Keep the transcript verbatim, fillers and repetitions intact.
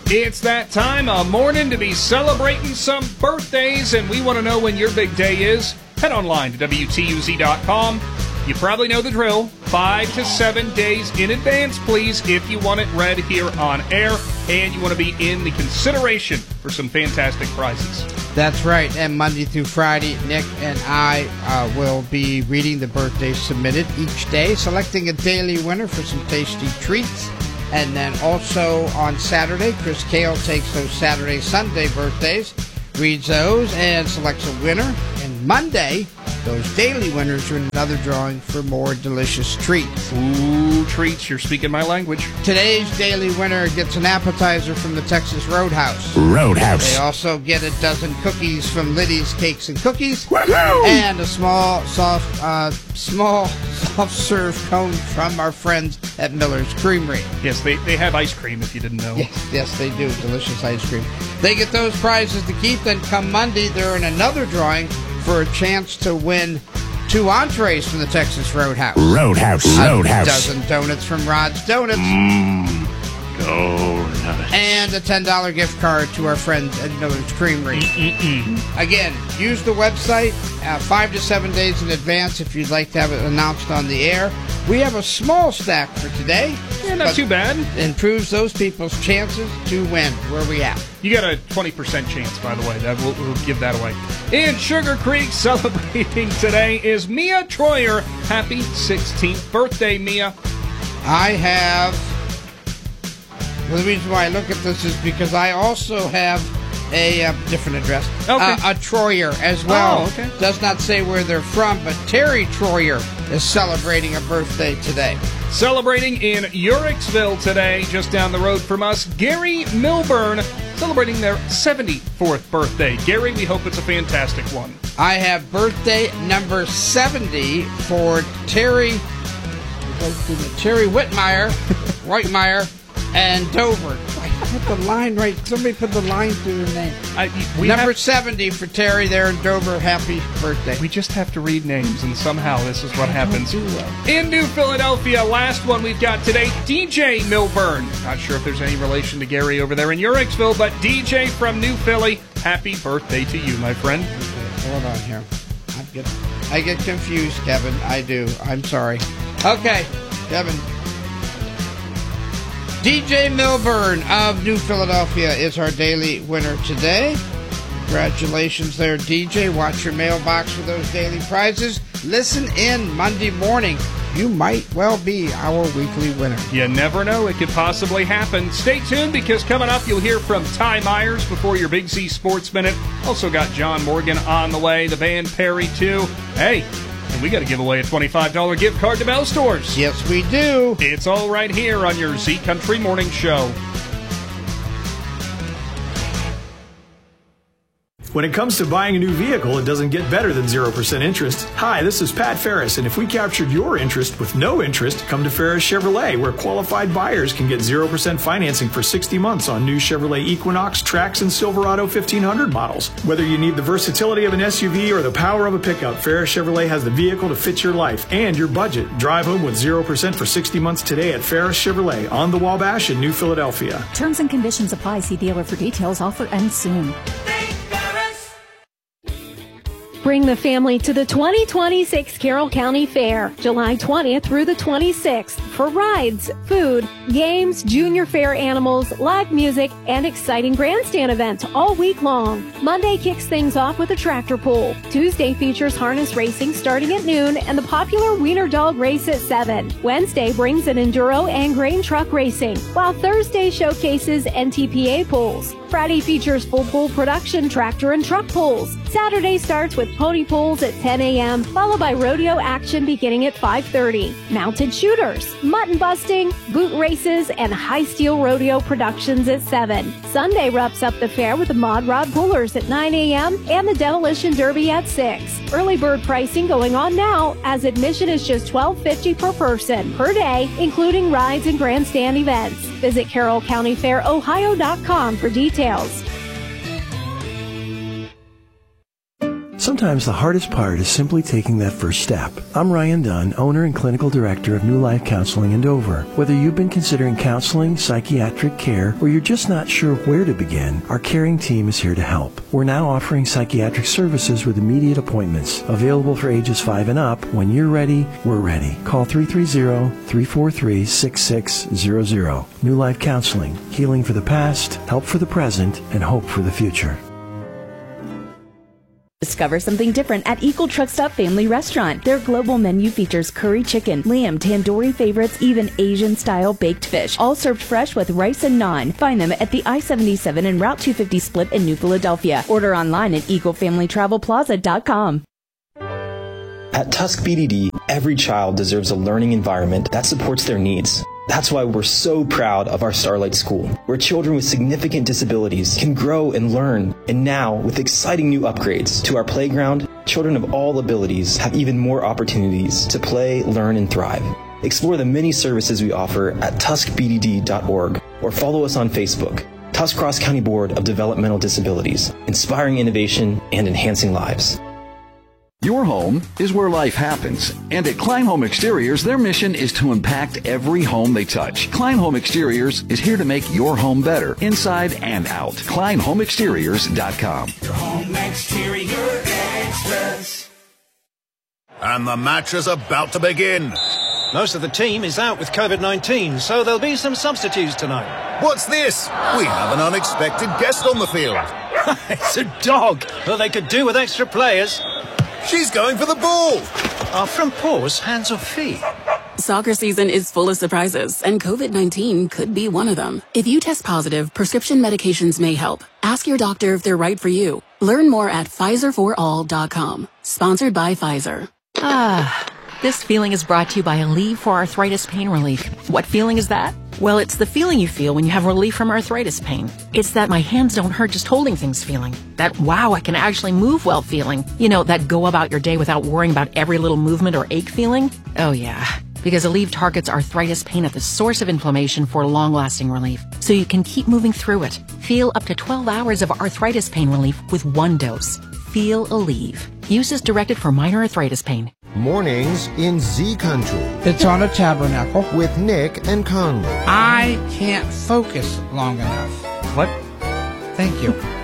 It's that time of morning to be celebrating some birthdays, and we want to know when your big day is. Head online to W T U Z dot com. You probably know the drill. Five to seven days in advance, please, if you want it read here on air, and you want to be in the consideration for some fantastic prizes. That's right, and Monday through Friday, Nick and I uh, will be reading the birthdays submitted each day, selecting a daily winner for some tasty treats. And then also on Saturday, Chris Kale takes those Saturday, Sunday birthdays, reads those, and selects a winner. And Monday, those daily winners are in another drawing for more delicious treats. Ooh, treats. You're speaking my language. Today's daily winner gets an appetizer from the Texas Roadhouse. Roadhouse. They also get a dozen cookies from Liddy's Cakes and Cookies. Woo-hoo! And a small, soft, uh, small, soft-serve cone from our friends at Miller's Creamery. Yes, they, they have ice cream, if you didn't know. Yes, yes, they do. Delicious ice cream. They get those prizes to keep. Then come Monday, they're in another drawing for a chance to win two entrees from the Texas Roadhouse. Roadhouse. Roadhouse. A dozen donuts from Rod's Donuts. Mmm. Donuts. And a ten dollar gift card to our friends at Miller's Creamery. Mm-mm-mm. Again, use the website uh, five to seven days in advance if you'd like to have it announced on the air. We have a small stack for today. Yeah, not too bad. Improves those people's chances to win. Where are we at? You got a twenty percent chance, by the way. That we'll, we'll give that away. In Sugar Creek, celebrating today is Mia Troyer. Happy sixteenth birthday, Mia. I have... Well, the reason why I look at this is because I also have a uh, different address. Okay. Uh, a Troyer as well. Oh, okay. Does not say where they're from, but Terry Troyer is celebrating a birthday today. Celebrating in Uricksville today, just down the road from us, Gary Milburn, celebrating their seventy-fourth birthday. Gary, we hope it's a fantastic one. I have birthday number seventy for Terry, Terry Whitmire, Whitemeyer, and Dover. I put the line right. Somebody put the line through their name. I, we Number have, seventy for Terry there in Dover. Happy birthday. We just have to read names, and somehow this is what I happens. don't do well. In New Philadelphia, last one we've got today, D J Milburn. Not sure if there's any relation to Gary over there in Uricksville, but D J from New Philly, happy birthday to you, my friend. Okay, hold on here. I get, I get confused, Kevin. I do. I'm sorry. Okay, Kevin. D J Milburn of New Philadelphia is our daily winner today. Congratulations there, D J. Watch your mailbox for those daily prizes. Listen in Monday morning. You might well be our weekly winner. You never know. It could possibly happen. Stay tuned, because coming up you'll hear from Ty Myers before your Big Z Sports Minute. Also got John Morgan on the way, the band Perry too. Hey, and we got to give away a twenty-five dollar gift card to Bell Stores. Yes, we do. It's all right here on your Z Country Morning Show. When it comes to buying a new vehicle, it doesn't get better than zero percent interest. Hi, this is Pat Ferris, and if we captured your interest with no interest, come to Ferris Chevrolet, where qualified buyers can get zero percent financing for sixty months on new Chevrolet Equinox, Trax, and Silverado fifteen hundred models. Whether you need the versatility of an S U V or the power of a pickup, Ferris Chevrolet has the vehicle to fit your life and your budget. Drive home with zero percent for sixty months today at Ferris Chevrolet on the Wabash in New Philadelphia. Terms and conditions apply. See dealer for details. Offer ends soon. Bring the family to the twenty twenty-six Carroll County Fair, July twentieth through the twenty-sixth, for rides, food, games, junior fair animals, live music, and exciting grandstand events all week long. Monday kicks things off with a tractor pull. Tuesday features harness racing starting at noon and the popular Wiener Dog race at seven. Wednesday brings an enduro and grain truck racing, while Thursday showcases N T P A pulls. Friday features full pull production tractor and truck pulls. Saturday starts with pony pulls at ten a.m., followed by rodeo action beginning at five thirty. Mounted shooters, mutton busting, boot races, and high steel rodeo productions at seven. Sunday wraps up the fair with the Mod Rod Pullers at nine a.m. and the Demolition Derby at six. Early bird pricing going on now, as admission is just twelve fifty per person per day, including rides and grandstand events. Visit Carroll County Fair Ohio dot com for details. Sometimes the hardest part is simply taking that first step. I'm Ryan Dunn, owner and clinical director of New Life Counseling in Dover. Whether you've been considering counseling, psychiatric care, or you're just not sure where to begin, our caring team is here to help. We're now offering psychiatric services with immediate appointments, available for ages five and up. When you're ready, we're ready. Call three three zero, three four three, six six zero zero. New Life Counseling, healing for the past, help for the present, and hope for the future. Discover something different at Eagle Truck Stop Family Restaurant. Their global menu features curry chicken, lamb, tandoori favorites, even Asian-style baked fish, all served fresh with rice and naan. Find them at the I seventy-seven and Route two fifty split in New Philadelphia. Order online at eagle family travel plaza dot com. At Tusk B D D, every child deserves a learning environment that supports their needs. That's why we're so proud of our Starlight School, where children with significant disabilities can grow and learn. And now, with exciting new upgrades to our playground, children of all abilities have even more opportunities to play, learn, and thrive. Explore the many services we offer at tusk b d d dot org or follow us on Facebook. Tusk Cross County Board of Developmental Disabilities, inspiring innovation and enhancing lives. Your home is where life happens. And at Klein Home Exteriors, their mission is to impact every home they touch. Klein Home Exteriors is here to make your home better, inside and out. klein home exteriors dot com. Your home exterior extras. And the match is about to begin. Most of the team is out with COVID nineteen, so there'll be some substitutes tonight. What's this? We have an unexpected guest on the field. It's a dog. Well, they could do with extra players. She's going for the ball. Our front paws, hands or feet? Soccer season is full of surprises, and COVID nineteen could be one of them. If you test positive, prescription medications may help. Ask your doctor if they're right for you. Learn more at Pfizer for all dot com. Sponsored by Pfizer. Ah, this feeling is brought to you by Aleve for Arthritis Pain Relief. What feeling is that? Well, it's the feeling you feel when you have relief from arthritis pain. It's that my hands don't hurt just holding things feeling. That wow, I can actually move well feeling. You know, that go about your day without worrying about every little movement or ache feeling. Oh yeah, because Aleve targets arthritis pain at the source of inflammation for long-lasting relief, so you can keep moving through it. Feel up to twelve hours of arthritis pain relief with one dose. Feel Aleve. Use as directed for minor arthritis pain. Mornings in Z Country. It's on a tabernacle. With Nick and Conley. I can't focus long enough. What? Thank you.